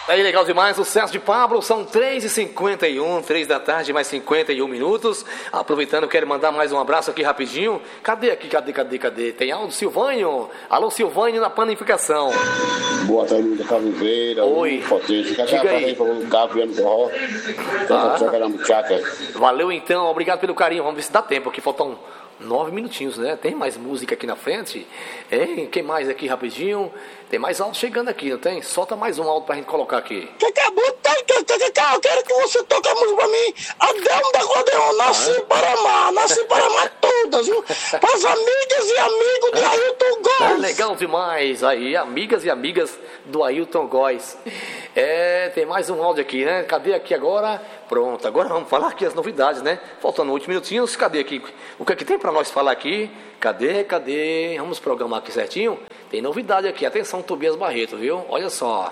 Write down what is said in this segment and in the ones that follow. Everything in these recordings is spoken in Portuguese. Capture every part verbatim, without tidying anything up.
Aí, legal demais, sucesso de Pablo, são três e cinquenta e um, três da tarde, mais cinquenta e um minutos. Aproveitando, quero mandar mais um abraço aqui rapidinho. Cadê aqui, cadê, cadê, cadê? Tem áudio, Silvânio? Alô, Silvânio na panificação. Boa tarde, da Caviveira. Oi. Potência. Diga aí. Ah. Valeu então, obrigado pelo carinho. Vamos ver se dá tempo aqui, faltam nove minutinhos, né? Tem mais música aqui na frente? Hein? Quem mais aqui rapidinho? Tem mais áudio chegando aqui, não tem? Solta mais um áudio pra gente colocar aqui. Cacá, boa tarde, Cacá. Eu quero que você toque a música pra mim. Adelmo da Acordeon, nasci ah, para amar, nasci para amar todas, viu? Para as amigas e amigos do Ailton Góes. Ah, legal demais. Aí, amigas e amigas do Ailton Góes. É, tem mais um áudio aqui, né? Cadê aqui agora? Pronto, agora vamos falar aqui as novidades, né? Faltando oito minutinhos, cadê aqui? O que é que tem pra nós falar aqui? Cadê, cadê? Vamos programar aqui certinho? Tem novidade aqui, atenção, Tobias Barreto, viu? Olha só.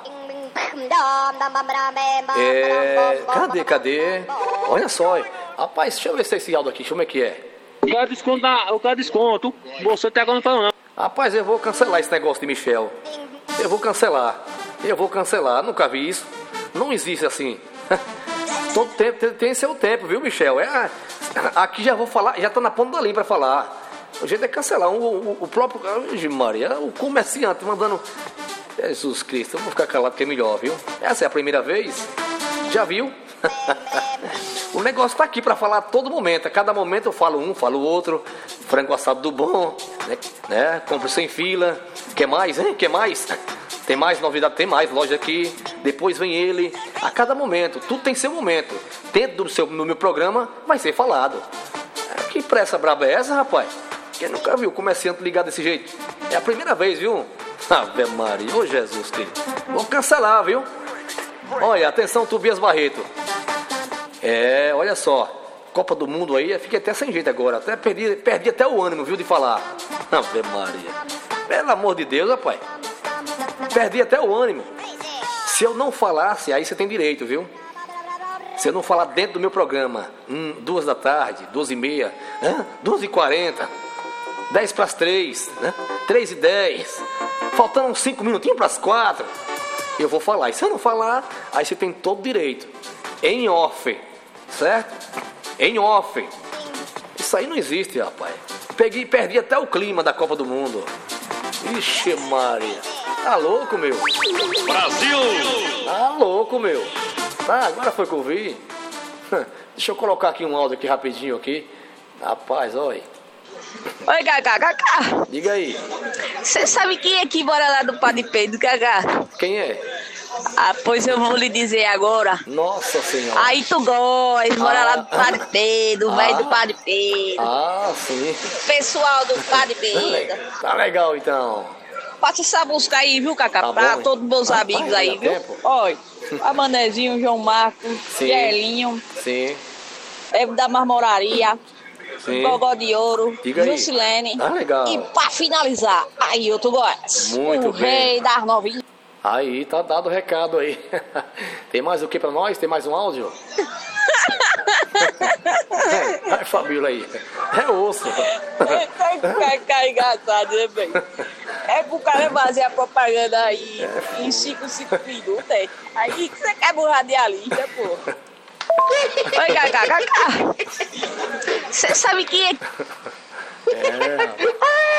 É, cadê, cadê? Olha só, rapaz, deixa eu ver se é esse áudio aqui, como é que é? Eu quero desconto, eu quero desconto, você tá agora não falando não. Rapaz, eu vou cancelar esse negócio de Michel. Eu vou cancelar, eu vou cancelar, nunca vi isso. Não existe assim. Todo tempo tem, tem seu tempo, viu, Michel? É, aqui já vou falar, já tô na ponta da linha pra falar. O jeito é cancelar. O, o, o próprio Maria, o comerciante mandando. Jesus Cristo, eu vou ficar calado que é melhor, viu? Essa é a primeira vez. Já viu? O negócio tá aqui pra falar a todo momento. A cada momento eu falo um, falo outro. Frango assado do bom, né? né? Compro sem fila. Quer mais, hein? Quer mais? Tem mais novidade, tem mais loja aqui. Depois vem ele. A cada momento, tudo tem seu momento. Dentro do seu, no meu programa vai ser falado. Que pressa braba é essa, rapaz? Quem nunca viu o comerciante ligado desse jeito? É a primeira vez, viu? Ave Maria, ô Jesus Cristo. Vou cancelar, viu? Olha, atenção, Tobias Barreto. É, olha só. Copa do Mundo aí, eu fiquei até sem jeito agora. Até perdi, perdi até o ânimo, viu, de falar. Ave Maria. Pelo amor de Deus, rapaz. Perdi até o ânimo. Se eu não falasse, aí você tem direito, viu? Se eu não falar dentro do meu programa, hum, duas da tarde, duas e meia, hein? duas e quarenta, dez para as três, né? três e dez, faltando uns cinco minutinhos para as quatro, eu vou falar. E se eu não falar, aí você tem todo direito. Em off, certo? Em off. Isso aí não existe, rapaz. Peguei, perdi até o clima da Copa do Mundo. Ixi, Maria. Tá louco, meu? Brasil! Tá louco, meu? Ah, agora foi que eu vi. Deixa eu colocar aqui um áudio aqui rapidinho aqui. Rapaz, olha. Oi, Gagá, Gagá. Diga aí. Você sabe quem é que mora lá do Padre Pedro, Gagá? Quem é? Ah, pois eu vou lhe dizer agora. Nossa Senhora. Aí tu Góes, mora ah, lá do Padre Pedro, o velho ah, do Padre Pedro. Ah, sim. Pessoal do Padre Pedro. Tá legal, então. Passa essa busca aí, viu, Cacá? Tá pra bom, todos os meus ah, amigos vai, aí, viu? Tempo. Olha, a Manezinho, João Marcos, Gelinho, Sim. Evo da Marmoraria, Sim. Gogó de Ouro, Diga aí. Lucilene. Ah, legal. E pra finalizar, aí eu tu Góes. Muito o bem. rei das novinhas. Aí, tá dado o recado aí. Tem mais o que pra nós? Tem mais um áudio? Vai, Fabíola aí. É osso. Tem que engraçado, né, bem? É pro cara fazer a propaganda aí é, em cinco, cinco minutos, é. Aí você quer burrar de radialista, pô. Oi, Gagá, Gagá. Você sabe quem é? É.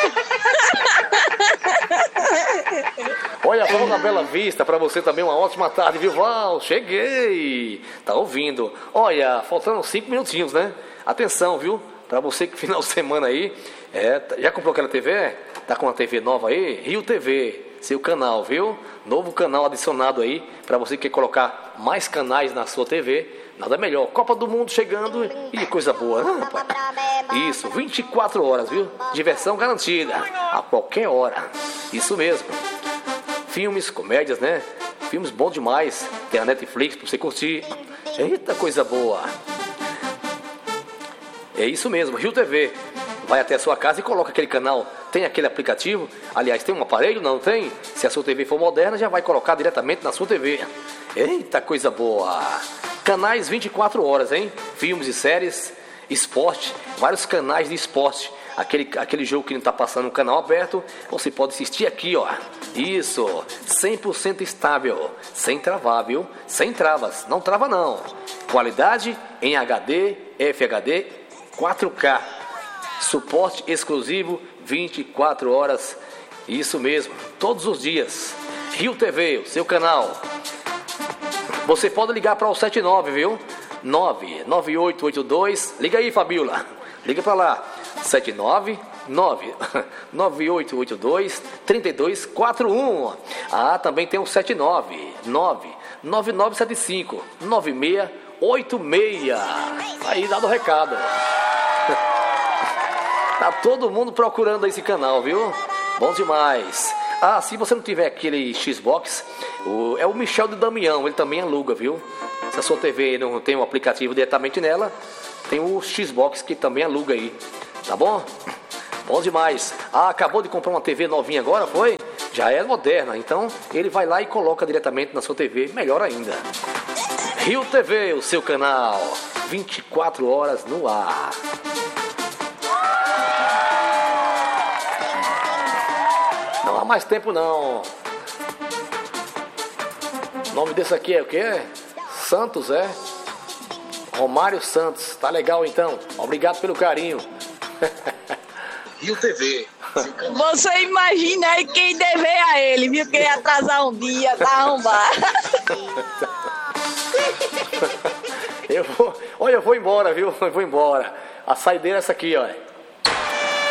Olha, Val da Bela Vista, pra você também uma ótima tarde, viu, Val? Cheguei! Tá ouvindo? Olha, faltando cinco minutinhos, né? Atenção, viu? Pra você que final de semana aí, é, já comprou aquela T V? Tá com uma T V nova aí? Rio T V, seu canal, viu? Novo canal adicionado aí, pra você que quer colocar mais canais na sua T V. Nada melhor, Copa do Mundo chegando e coisa boa, né, rapaz? Isso, vinte e quatro horas, viu? Diversão garantida, a qualquer hora. Isso mesmo. Filmes, comédias, né? Filmes bons demais. Tem a Netflix pra você curtir. Eita, coisa boa. É isso mesmo, Rio T V. Vai até a sua casa e coloca aquele canal. Tem aquele aplicativo. Aliás, tem um aparelho? Não tem? Se a sua T V for moderna, já vai colocar diretamente na sua T V. Eita, coisa boa. Canais vinte e quatro horas, hein? Filmes e séries, esporte, vários canais de esporte aquele, aquele jogo que não está passando no canal aberto, você pode assistir aqui, ó. Isso, cem por cento estável, sem travar, viu? Sem travas, não trava não. Qualidade em H D, F H D, quatro K. Suporte exclusivo, vinte e quatro horas. Isso mesmo, todos os dias. Rio T V, o seu canal. Você pode ligar para o setenta e nove, viu? nove nove oito oito dois. Liga aí, Fabiola. Liga para lá. setenta e nove nove nove oito oito dois três dois quatro um. Ah, também tem o setenta e nove nove nove nove sete cinco nove seis oito seis. Aí, dado o recado. Tá todo mundo procurando esse canal, viu? Bom demais. Ah, se você não tiver aquele Xbox, o, é o Michel de Damião, ele também aluga, viu? Se a sua T V não tem um aplicativo diretamente nela, tem o Xbox que também aluga aí, tá bom? Bom demais. Ah, acabou de comprar uma T V novinha agora, foi? Já é moderna, então ele vai lá e coloca diretamente na sua T V, melhor ainda. Rio T V, o seu canal, vinte e quatro horas no ar. Não há mais tempo não. O nome desse aqui é o quê? Santos, é? Romário Santos. Tá legal então. Obrigado pelo carinho. Rio T V. Você imagina aí quem dever a ele, viu? Quem ia atrasar um dia, tá arrombado. Eu vou, olha, eu vou embora, viu? Eu vou embora. A saideira é essa aqui, ó.